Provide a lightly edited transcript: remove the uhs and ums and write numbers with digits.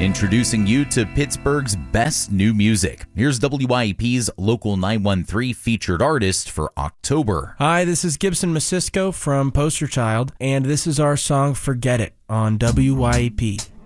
Introducing you to Pittsburgh's best new music. Here's WYEP's Local 913 featured artist for October. Hi, this is Gibson Masisko from Poster Child, and this is our song Forget It on WYEP.